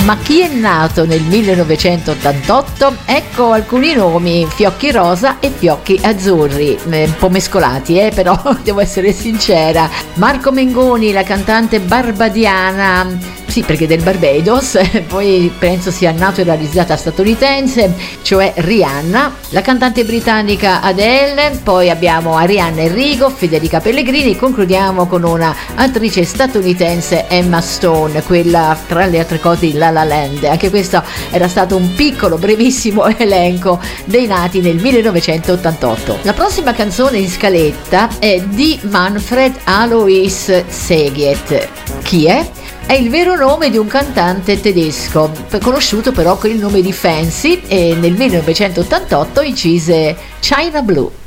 Ma chi è nato nel 1988? Ecco alcuni nomi: Fiocchi Rosa e Fiocchi Azzurri, un po' mescolati, però devo essere sincera. Marco Mengoni, la cantante barbadiana, sì, perché del Barbados, poi penso sia nato e realizzata statunitense, cioè Rihanna, la cantante britannica Adele, poi abbiamo Arianna Enrico, Federica Pellegrini e concludiamo con una attrice statunitense, Emma Stone, quella tra le altre cose di La La Land. Anche questo era stato un piccolo, brevissimo elenco dei nati nel 1988. La prossima canzone in scaletta è di Manfred Alois Seget. Chi è? È il vero nome di un cantante tedesco, conosciuto però con il nome di Fancy, e nel 1988 incise China Blue.